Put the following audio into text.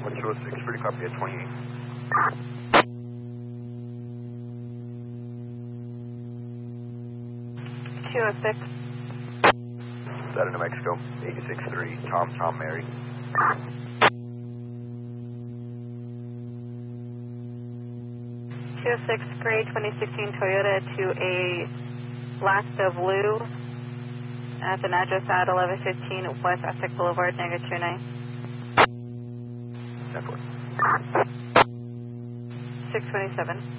206, pretty copy at 28. Out of New Mexico, 86-3, Tom, Mary. 206, grade 2016 Toyota to a Lasta Blue at an address at 1115 West Aztec Boulevard, negative 29. 10-4. 627.